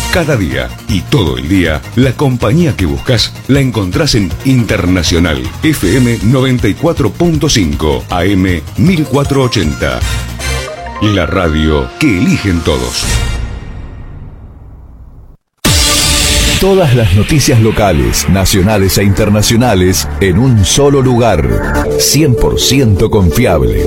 Cada día y todo el día, la compañía que buscas la encontrás en Internacional FM 94.5 AM 1480. La radio que eligen todos. Todas las noticias locales, nacionales e internacionales en un solo lugar. 100% confiable.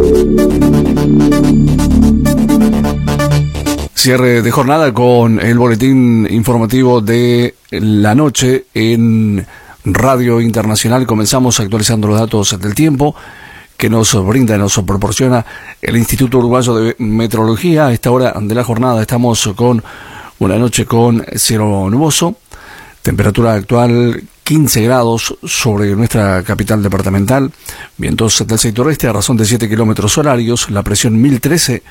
Cierre de jornada con el boletín informativo de la noche en Radio Internacional. Comenzamos actualizando los datos del tiempo que nos brinda y nos proporciona el Instituto Uruguayo de Meteorología. A esta hora de la jornada estamos con una noche con cielo nuboso. Temperatura actual 15 grados sobre nuestra capital departamental. Vientos del sector este a razón de 7 kilómetros horarios. La presión 1013,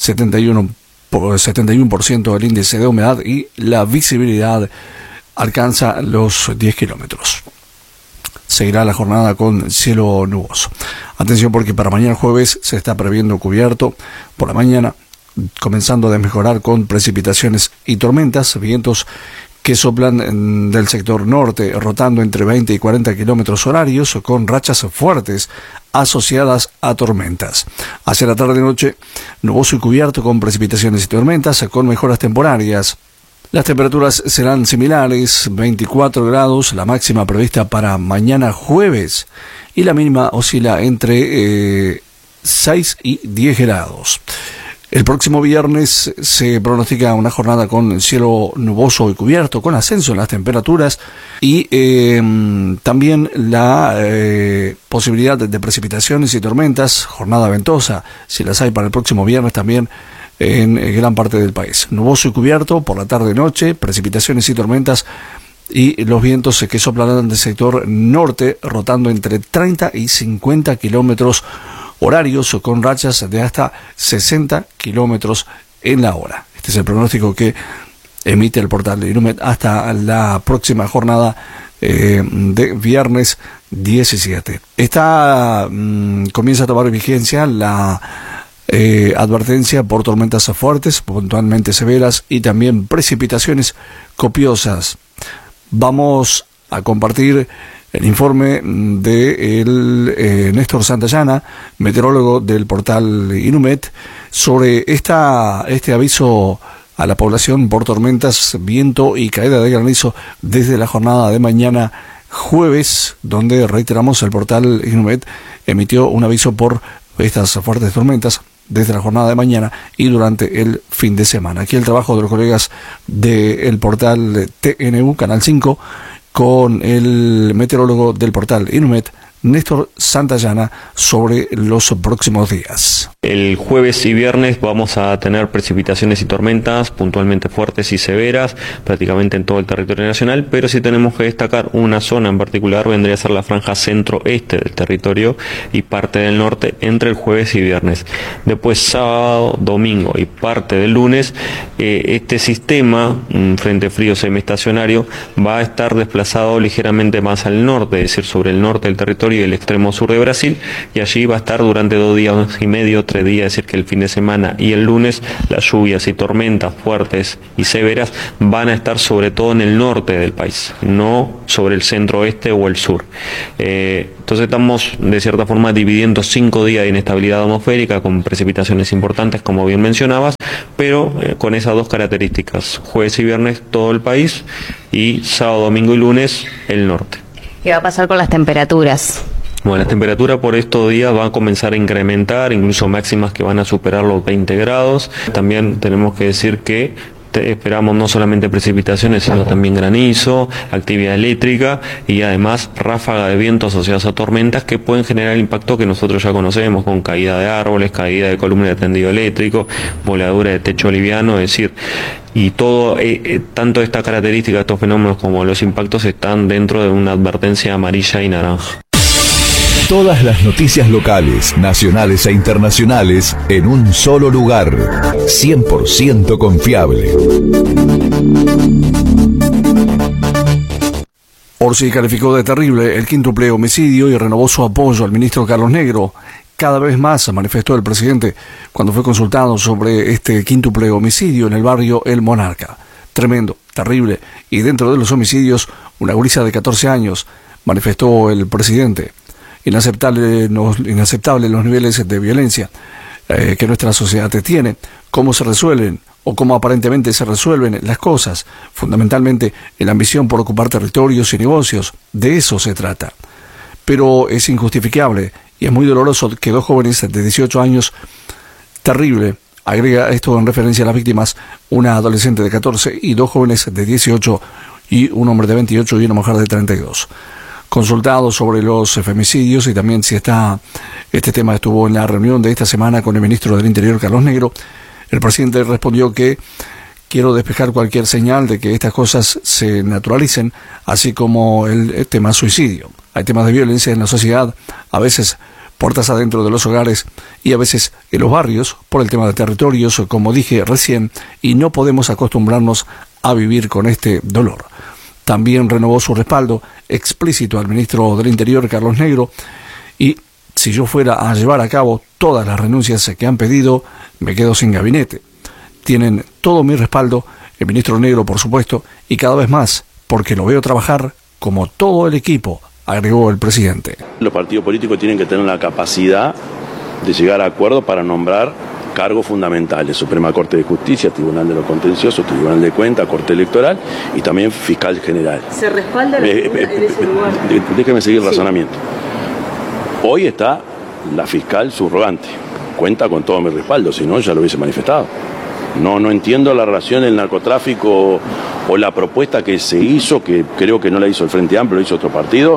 71% del índice de humedad y la visibilidad alcanza los 10 kilómetros. Seguirá la jornada con cielo nuboso. Atención porque para mañana jueves se está previendo cubierto por la mañana, comenzando a desmejorar con precipitaciones y tormentas, vientos que soplan del sector norte, rotando entre 20 y 40 kilómetros horarios, con rachas fuertes asociadas a tormentas. Hacia la tarde-noche, nuboso y cubierto con precipitaciones y tormentas, con mejoras temporarias. Las temperaturas serán similares, 24 grados, la máxima prevista para mañana jueves, y la mínima oscila entre 6 y 10 grados. El próximo viernes se pronostica una jornada con cielo nuboso y cubierto, con ascenso en las temperaturas y también la posibilidad de precipitaciones y tormentas, jornada ventosa, si las hay para el próximo viernes también en gran parte del país. Nuboso y cubierto por la tarde-noche, precipitaciones y tormentas y los vientos que soplarán del sector norte, rotando entre 30 y 50 kilómetros horarios con rachas de hasta 60 kilómetros en la hora. Este es el pronóstico que emite el portal de Inumet hasta la próxima jornada de viernes 17. Comienza a tomar vigencia la advertencia por tormentas fuertes, puntualmente severas y también precipitaciones copiosas. Vamos a compartir el informe de Néstor Santayana, meteorólogo del portal Inumet, sobre este aviso a la población por tormentas, viento y caída de granizo desde la jornada de mañana jueves, donde, reiteramos, el portal Inumet emitió un aviso por estas fuertes tormentas desde la jornada de mañana y durante el fin de semana. Aquí el trabajo de los colegas del portal TNU, Canal 5, con el meteorólogo del portal Inumet, Néstor Santayana, sobre los próximos días. El jueves y viernes vamos a tener precipitaciones y tormentas puntualmente fuertes y severas prácticamente en todo el territorio nacional, pero si tenemos que destacar una zona en particular, vendría a ser la franja centro-este del territorio y parte del norte entre el jueves y viernes. Después sábado, domingo y parte del lunes, este sistema, un frente frío semiestacionario, va a estar desplazado ligeramente más al norte, es decir, sobre el norte del territorio y el extremo sur de Brasil, y allí va a estar durante 2 días y medio, 3 días, es decir que el fin de semana y el lunes las lluvias y tormentas fuertes y severas van a estar sobre todo en el norte del país, no sobre el centro-oeste o el sur. Entonces estamos de cierta forma dividiendo 5 días de inestabilidad atmosférica con precipitaciones importantes, como bien mencionabas, pero con esas dos características: jueves y viernes todo el país y sábado, domingo y lunes el norte. ¿Qué va a pasar con las temperaturas? Bueno, la temperatura por estos días va a comenzar a incrementar, incluso máximas que van a superar los 20 grados. También tenemos que decir que esperamos no solamente precipitaciones, sino también granizo, actividad eléctrica y además ráfaga de viento asociadas a tormentas que pueden generar el impacto que nosotros ya conocemos, con caída de árboles, caída de columnas de tendido eléctrico, voladura de techo liviano, es decir, y todo, tanto esta característica, estos fenómenos como los impactos están dentro de una advertencia amarilla y naranja. Todas las noticias locales, nacionales e internacionales en un solo lugar. 100% confiable. Orsi calificó de terrible el quíntuple homicidio y renovó su apoyo al ministro Carlos Negro. Cada vez más, manifestó el presidente cuando fue consultado sobre este quíntuple homicidio en el barrio El Monarca. tremendo, terrible, y dentro de los homicidios, una gurisa de 14 años, manifestó el presidente. Inaceptable los niveles de violencia que nuestra sociedad tiene, cómo se resuelven o cómo aparentemente se resuelven las cosas, fundamentalmente en la ambición por ocupar territorios y negocios, de eso se trata. Pero es injustificable y es muy doloroso que dos jóvenes de 18 años, terrible, agrega esto en referencia a las víctimas, una adolescente de 14 y dos jóvenes de 18 y un hombre de 28 y una mujer de 32. Consultado sobre los femicidios y también si este tema estuvo en la reunión de esta semana con el ministro del Interior, Carlos Negro, el presidente respondió que quiero despejar cualquier señal de que estas cosas se naturalicen, así como el tema suicidio. Hay temas de violencia en la sociedad, a veces puertas adentro de los hogares y a veces en los barrios, por el tema de territorios, como dije recién, y no podemos acostumbrarnos a vivir con este dolor. También renovó su respaldo explícito al ministro del Interior, Carlos Negro, y si yo fuera a llevar a cabo todas las renuncias que han pedido, me quedo sin gabinete. Tienen todo mi respaldo, el ministro Negro, por supuesto, y cada vez más, porque lo veo trabajar como todo el equipo, agregó el presidente. Los partidos políticos tienen que tener la capacidad de llegar a acuerdos para nombrar cargos fundamentales: Suprema Corte de Justicia, Tribunal de los Contenciosos, Tribunal de Cuentas, Corte Electoral y también Fiscal General. ¿Se respalda en ese lugar? Déjeme seguir el razonamiento. Hoy está la fiscal subrogante, cuenta con todo mi respaldo, si no ya lo hubiese manifestado. No entiendo la relación del narcotráfico o la propuesta que se hizo, que creo que no la hizo el Frente Amplio, lo hizo otro partido.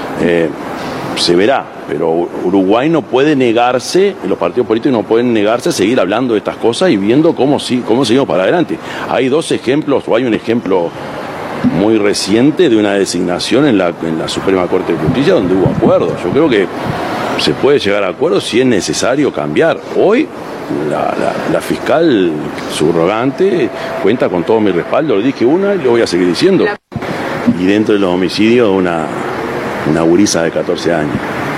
Se verá, pero Uruguay no puede negarse, los partidos políticos no pueden negarse a seguir hablando de estas cosas y viendo cómo seguimos para adelante. Hay dos ejemplos, o hay un ejemplo muy reciente de una designación en la Suprema Corte de Justicia donde hubo acuerdos. Yo creo que se puede llegar a acuerdos si es necesario cambiar. Hoy la fiscal subrogante cuenta con todo mi respaldo, lo dije una y lo voy a seguir diciendo. Y dentro de los homicidios una gurisa de 14 años.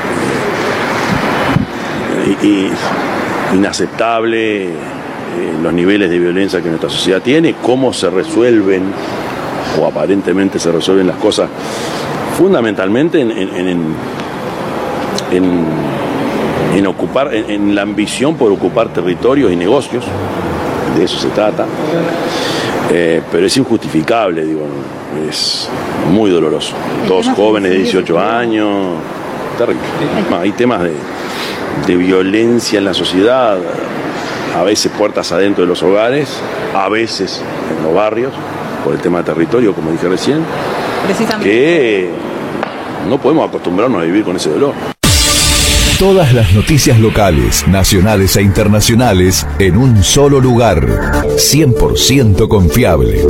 Y inaceptable los niveles de violencia que nuestra sociedad tiene, cómo se resuelven o aparentemente se resuelven las cosas, fundamentalmente en la ambición por ocupar territorios y negocios. De eso se trata. Pero es injustificable, es muy doloroso. Dos jóvenes de 18 años, terrible. Hay temas de violencia en la sociedad, a veces puertas adentro de los hogares, a veces en los barrios, por el tema de territorio, como dije recién, que no podemos acostumbrarnos a vivir con ese dolor. Todas las noticias locales, nacionales e internacionales en un solo lugar. 100% confiable.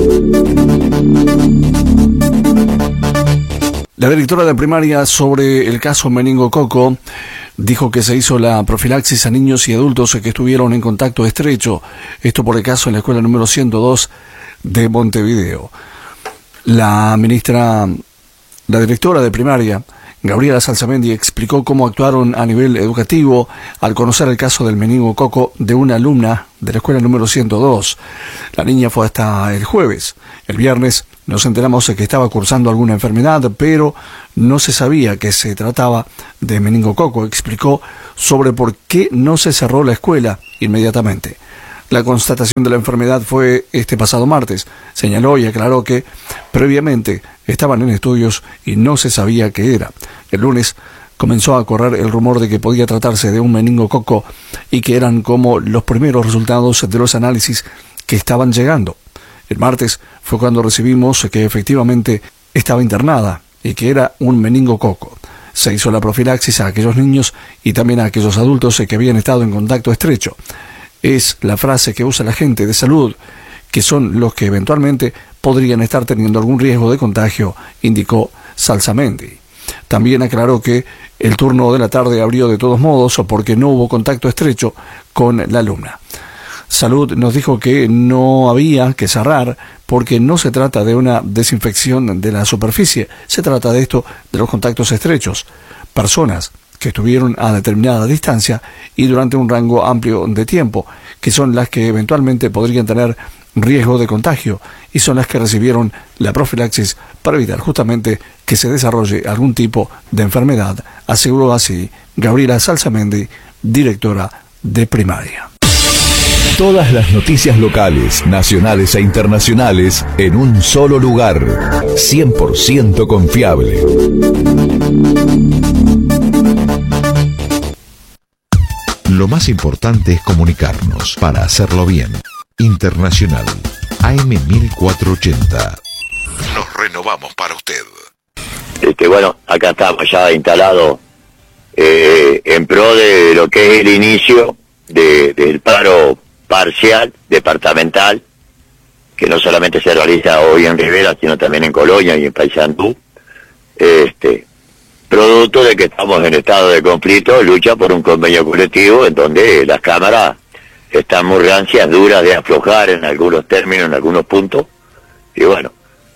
La directora de primaria sobre el caso meningococo dijo que se hizo la profilaxis a niños y adultos que estuvieron en contacto estrecho. Esto por el caso en la escuela número 102 de Montevideo. La directora de primaria, Gabriela Salsamendi, explicó cómo actuaron a nivel educativo al conocer el caso del meningococo de una alumna de la escuela número 102. La niña fue hasta el jueves. El viernes nos enteramos de que estaba cursando alguna enfermedad, pero no se sabía que se trataba de meningococo. Explicó sobre por qué no se cerró la escuela inmediatamente. La constatación de la enfermedad fue este pasado martes. Señaló y aclaró que previamente estaban en estudios y no se sabía qué era. El lunes comenzó a correr el rumor de que podía tratarse de un meningococo y que eran como los primeros resultados de los análisis que estaban llegando. El martes fue cuando recibimos que efectivamente estaba internada y que era un meningococo. Se hizo la profilaxis a aquellos niños y también a aquellos adultos que habían estado en contacto estrecho. Es la frase que usa la gente de salud, que son los que eventualmente podrían estar teniendo algún riesgo de contagio, indicó Salsamendi. También aclaró que el turno de la tarde abrió de todos modos porque no hubo contacto estrecho con la alumna. Salud nos dijo que no había que cerrar porque no se trata de una desinfección de la superficie, se trata de esto, de los contactos estrechos. Personas que estuvieron a determinada distancia y durante un rango amplio de tiempo, que son las que eventualmente podrían tener riesgo de contagio y son las que recibieron la profilaxis para evitar justamente que se desarrolle algún tipo de enfermedad, aseguró así Gabriela Salsamendi, directora de primaria. Todas las noticias locales, nacionales e internacionales en un solo lugar. 100% confiable. Lo más importante es comunicarnos para hacerlo bien. Internacional AM 1480. Nos renovamos para usted. Bueno, acá estamos ya instalados en pro de lo que es el inicio del paro parcial departamental, que no solamente se realiza hoy en Rivera, sino también en Colonia y en Paysandú, producto de que estamos en estado de conflicto, lucha por un convenio colectivo en donde las cámaras están muy rancias, duras de aflojar en algunos términos, en algunos puntos, y bueno,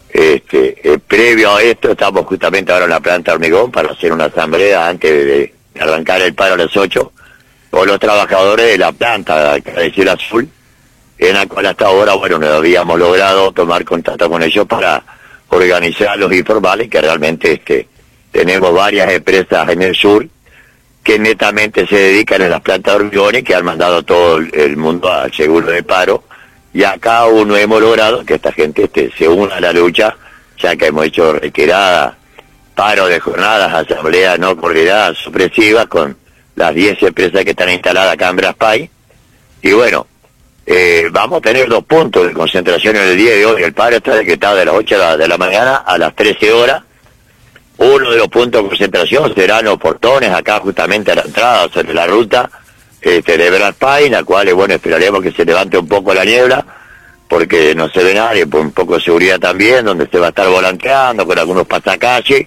previo a esto estamos justamente ahora en la planta Hormigón para hacer una asamblea antes de arrancar el paro a las 8, con los trabajadores de la planta de Cielo Azul, en la cual hasta ahora, bueno, no habíamos logrado tomar contacto con ellos para organizarlos y informales, que realmente tenemos varias empresas en el sur que netamente se dedican a las plantas de hormigones, que han mandado todo el mundo al seguro de paro, y acá aún no hemos logrado que esta gente se una a la lucha, ya que hemos hecho reiteradas paro de jornadas, asambleas no coordinadas, supresivas, con las 10 empresas que están instaladas acá en Braspay, y bueno, vamos a tener 2 puntos de concentración en el día de hoy. El paro está decretado de las 8 de la mañana a las 13 horas. Uno de los puntos de concentración serán los portones, acá justamente a la entrada, sobre la ruta de Braspay, en la cual, bueno, esperaremos que se levante un poco la niebla, porque no se ve nadie, por un poco de seguridad también, donde se va a estar volanteando con algunos pasacalles,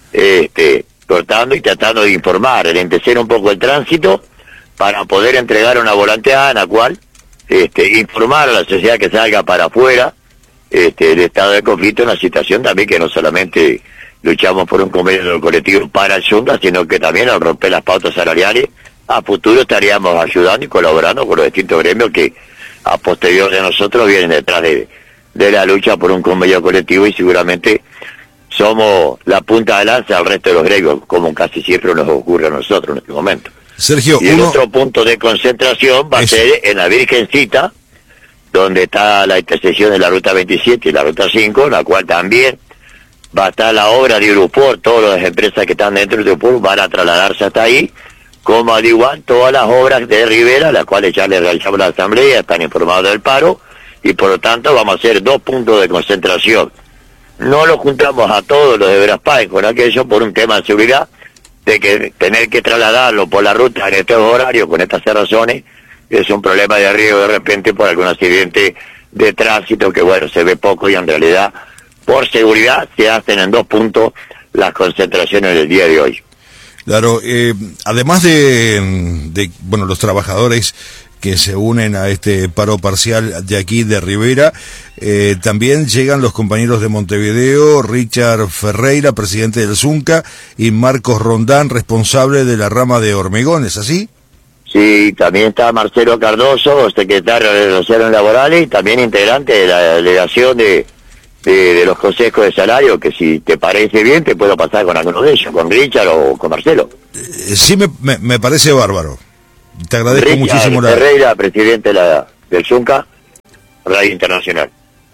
cortando y tratando de informar, enlentecer un poco el tránsito para poder entregar una volanteada en la cual informar a la sociedad que salga para afuera el estado de conflicto, en una situación también que no solamente luchamos por un convenio colectivo para el Zunga, sino que también al romper las pautas salariales, a futuro estaríamos ayudando y colaborando con los distintos gremios que a posterior de nosotros vienen detrás de la lucha por un convenio colectivo, y seguramente somos la punta de lanza al resto de los gremios, como casi siempre nos ocurre a nosotros en este momento. Sergio, y el otro punto de concentración va a ser en la Virgencita, donde está la intersección de la Ruta 27 y la Ruta 5, en la cual también va a estar la obra de Urupor. Todas las empresas que están dentro de Urupor van a trasladarse hasta ahí, como al igual todas las obras de Rivera, las cuales ya les realizamos la asamblea, están informados del paro, y por lo tanto vamos a hacer 2 puntos de concentración. No los juntamos a todos los de Braspay con aquello por un tema de seguridad, de que tener que trasladarlo por la ruta en estos horarios, con estas cerrazones, es un problema de riesgo de repente por algún accidente de tránsito, que bueno, se ve poco, y en realidad por seguridad se hacen en 2 puntos las concentraciones del día de hoy. Claro, además de los trabajadores que se unen a este paro parcial de aquí de Rivera, también llegan los compañeros de Montevideo, Richard Ferreira, presidente del Zunca, y Marcos Rondán, responsable de la rama de Hormigón, ¿es así? Sí, también está Marcelo Cardoso, secretario de Relaciones Laborales, y también integrante de la delegación de los consejos de salario, que si te parece bien te puedo pasar con alguno de ellos, con Richard o con Marcelo. Sí, me parece bárbaro. Te agradezco Richard muchísimo. Ferreira, presidente del Zunca, Radio Internacional.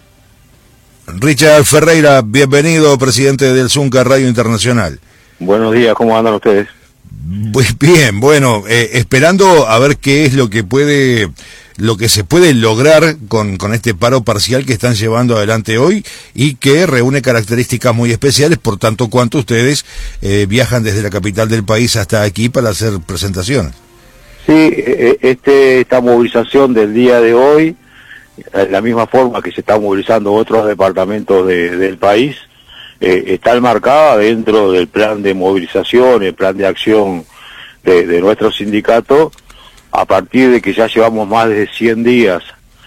Richard Ferreira, bienvenido, presidente del Zunca, Radio Internacional. Buenos días, ¿cómo andan ustedes? Bien, bueno, esperando a ver qué es lo que se puede lograr con este paro parcial que están llevando adelante hoy, y que reúne características muy especiales, por tanto cuanto ustedes viajan desde la capital del país hasta aquí para hacer presentaciones. Sí, esta movilización del día de hoy, de la misma forma que se están movilizando otros departamentos del país, está enmarcada dentro del plan de movilización, el plan de acción de nuestro sindicato, a partir de que ya llevamos más de 100 días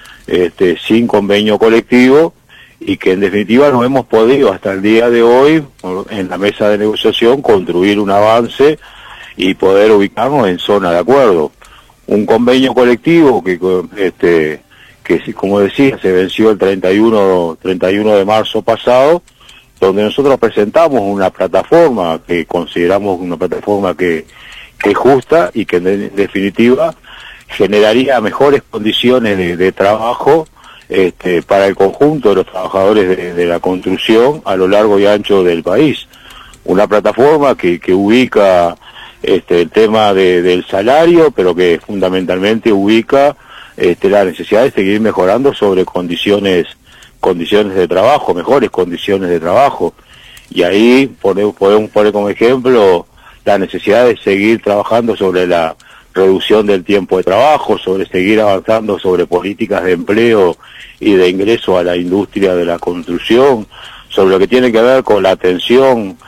sin convenio colectivo, y que en definitiva no hemos podido hasta el día de hoy, en la mesa de negociación, construir un avance y poder ubicarnos en zona de acuerdo. Un convenio colectivo que que como decía, se venció el 31 de marzo pasado, donde nosotros presentamos una plataforma que consideramos una plataforma que es justa y que en definitiva generaría mejores condiciones de trabajo para el conjunto de los trabajadores de la construcción a lo largo y ancho del país. Una plataforma que ubica el tema del salario, pero que fundamentalmente ubica la necesidad de seguir mejorando sobre condiciones de trabajo, mejores condiciones de trabajo. Y ahí podemos poner como ejemplo la necesidad de seguir trabajando sobre la reducción del tiempo de trabajo, sobre seguir avanzando sobre políticas de empleo y de ingreso a la industria de la construcción, sobre lo que tiene que ver con la atención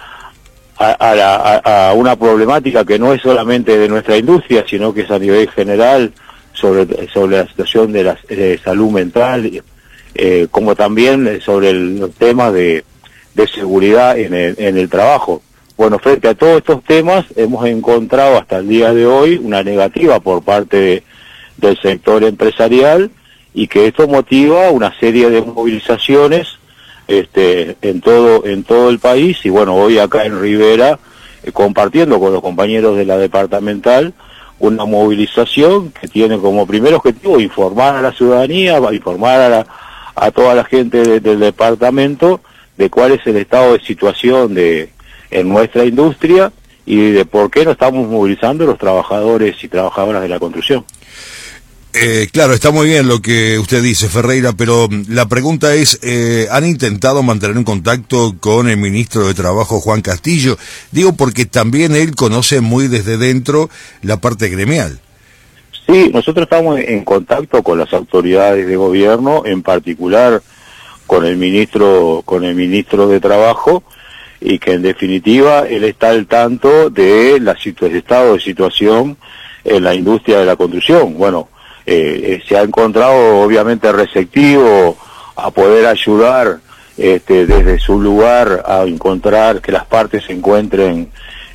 a una problemática que no es solamente de nuestra industria, sino que es a nivel general sobre la situación de la salud mental, como también sobre los temas de seguridad en el trabajo. Bueno, frente a todos estos temas hemos encontrado hasta el día de hoy una negativa por parte del sector empresarial, y que esto motiva una serie de movilizaciones en todo el país. Y bueno, hoy acá en Rivera, compartiendo con los compañeros de la departamental una movilización que tiene como primer objetivo informar a la ciudadanía, informar a toda la gente del departamento de cuál es el estado de situación en nuestra industria y de por qué no estamos movilizando los trabajadores y trabajadoras de la construcción. Claro, está muy bien lo que usted dice, Ferreira, pero la pregunta es, ¿han intentado mantener un contacto con el ministro de Trabajo, Juan Castillo? Digo porque también él conoce muy desde dentro la parte gremial. Sí, nosotros estamos en contacto con las autoridades de gobierno, en particular con el ministro de Trabajo, y que en definitiva él está al tanto de el estado de situación en la industria de la construcción. Bueno, se ha encontrado obviamente receptivo a poder ayudar desde su lugar a encontrar que las partes encuentren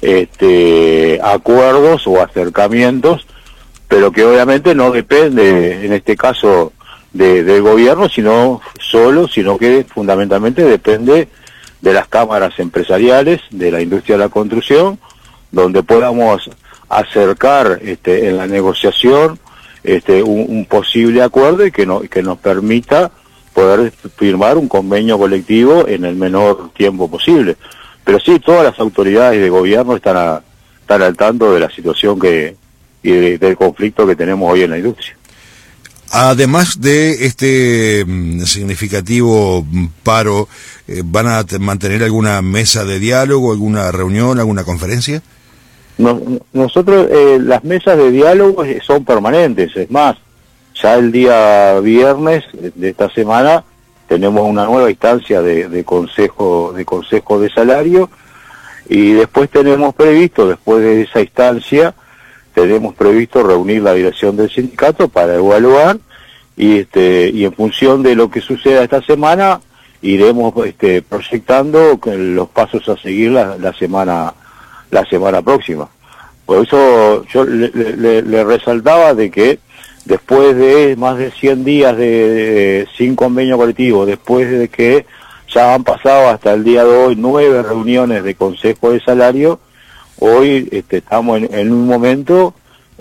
acuerdos o acercamientos, pero que obviamente no depende en este caso del gobierno, sino que fundamentalmente depende de las cámaras empresariales de la industria de la construcción, donde podamos acercar en la negociación un posible acuerdo y que nos permita poder firmar un convenio colectivo en el menor tiempo posible. Pero sí, todas las autoridades de gobierno están al tanto de la situación y del conflicto que tenemos hoy en la industria. Además de este significativo paro, ¿van a mantener alguna mesa de diálogo, alguna reunión, alguna conferencia? Nosotros las mesas de diálogo son permanentes. Es más, ya el día viernes de esta semana tenemos una nueva instancia de consejo de salario, y después tenemos previsto, después de esa instancia, reunir la dirección del sindicato para evaluar y en función de lo que suceda esta semana iremos proyectando los pasos a seguir la semana próxima. Por eso yo le resaltaba de que después de más de 100 días sin convenio colectivo, después de que ya han pasado hasta el día de hoy 9 reuniones de consejo de salario, hoy estamos en un momento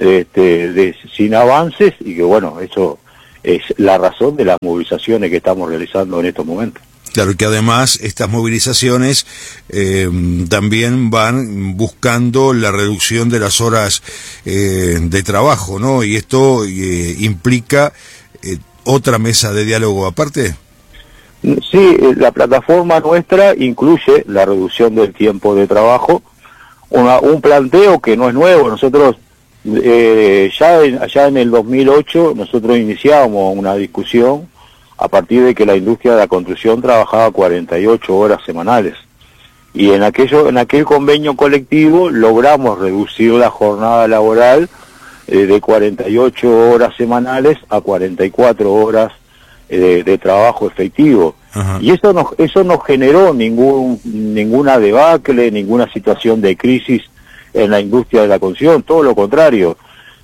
sin avances, y que bueno, eso es la razón de las movilizaciones que estamos realizando en estos momentos. Claro, que además estas movilizaciones también van buscando la reducción de las horas de trabajo, ¿no? Y esto implica otra mesa de diálogo aparte. Sí, la plataforma nuestra incluye la reducción del tiempo de trabajo, un planteo que no es nuevo. Nosotros allá en el 2008 nosotros iniciábamos una discusión a partir de que la industria de la construcción trabajaba 48 horas semanales, y en aquel convenio colectivo logramos reducir la jornada laboral de 48 horas semanales a 44 horas de trabajo efectivo. Ajá. Y eso no generó ninguna debacle, ninguna situación de crisis en la industria de la construcción, todo lo contrario.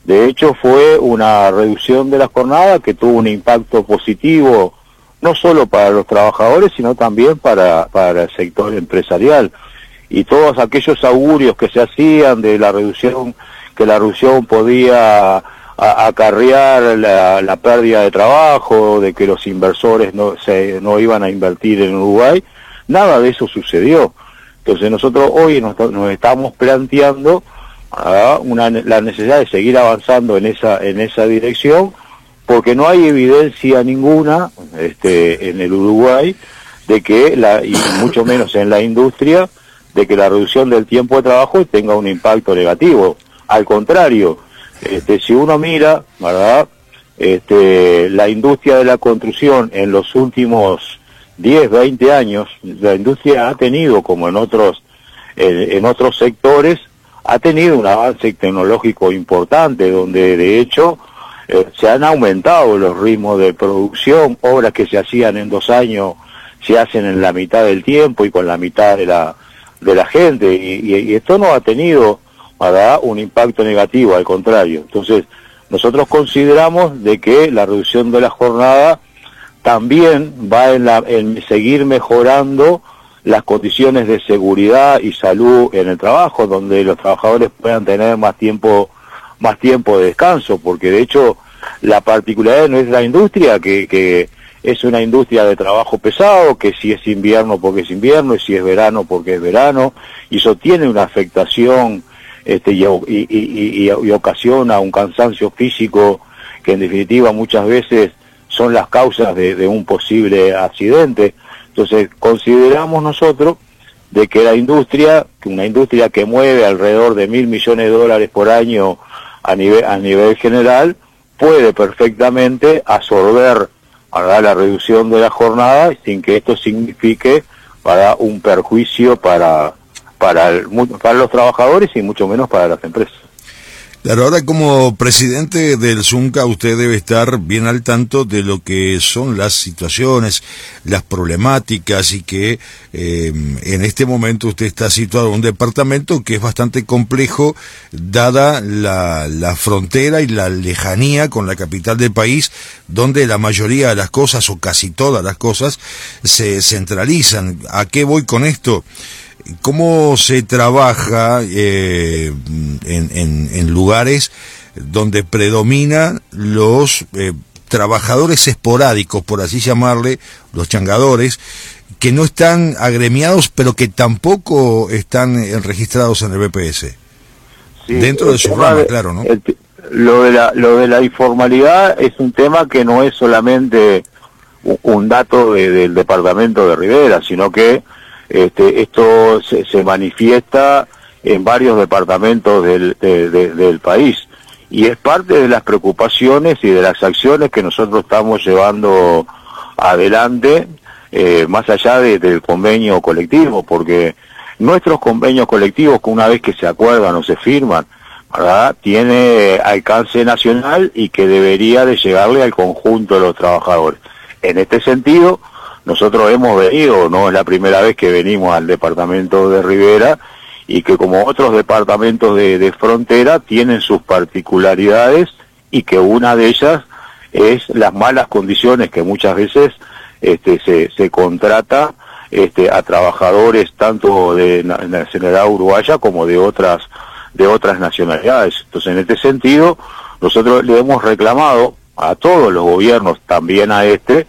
De hecho, fue una reducción de la jornada que tuvo un impacto positivo, no solo para los trabajadores, sino también para el sector empresarial. Y todos aquellos augurios que se hacían de la reducción, que la reducción podía acarrear la pérdida de trabajo, de que los inversores no iban a invertir en Uruguay, nada de eso sucedió. Entonces nosotros hoy nos estamos planteando la necesidad de seguir avanzando en esa dirección, porque no hay evidencia ninguna en el Uruguay de que y mucho menos en la industria, de que la reducción del tiempo de trabajo tenga un impacto negativo. Al contrario, si uno mira, ¿verdad? La industria de la construcción en los últimos 10, 20 años, la industria ha tenido, como en otros sectores, ha tenido un avance tecnológico importante, donde de hecho se han aumentado los ritmos de producción. Obras que se hacían en 2 años se hacen en la mitad del tiempo y con la mitad de la gente, y esto no ha tenido, ¿verdad?, un impacto negativo, al contrario. Entonces nosotros consideramos de que la reducción de la jornada también va en seguir mejorando las condiciones de seguridad y salud en el trabajo, donde los trabajadores puedan tener más tiempo de descanso, porque de hecho la particularidad de nuestra industria que es una industria de trabajo pesado, que si es invierno porque es invierno, y si es verano porque es verano, y eso tiene una afectación y ocasiona un cansancio físico que en definitiva muchas veces son las causas de un posible accidente. Entonces consideramos nosotros de que una industria que mueve alrededor de $1.000 millones por año a nivel general, puede perfectamente absorber la reducción de la jornada sin que esto signifique un perjuicio para los trabajadores y mucho menos para las empresas. Claro, ahora como presidente del ZUNCA usted debe estar bien al tanto de lo que son las situaciones, las problemáticas, y que en este momento usted está situado en un departamento que es bastante complejo, dada la frontera y la lejanía con la capital del país, donde la mayoría de las cosas, o casi todas las cosas, se centralizan. ¿A qué voy con esto? ¿Cómo se trabaja en lugares donde predominan los trabajadores esporádicos, por así llamarle, los changadores, que no están agremiados, pero que tampoco están registrados en el BPS? Sí, dentro de su rama, claro, ¿no? Lo de la informalidad es un tema que no es solamente un dato del departamento de Rivera, sino que esto se manifiesta en varios departamentos del país, y es parte de las preocupaciones y de las acciones que nosotros estamos llevando adelante, más allá del convenio colectivo, porque nuestros convenios colectivos, que una vez que se acuerdan o se firman, ¿verdad?, tiene alcance nacional y que debería de llegarle al conjunto de los trabajadores. En este sentido, nosotros hemos venido, no es la primera vez que venimos al departamento de Rivera, y que como otros departamentos de frontera tienen sus particularidades, y que una de ellas es las malas condiciones que muchas veces se contrata a trabajadores tanto de nacionalidad uruguaya como de otras nacionalidades. Entonces, en este sentido, nosotros le hemos reclamado a todos los gobiernos, también a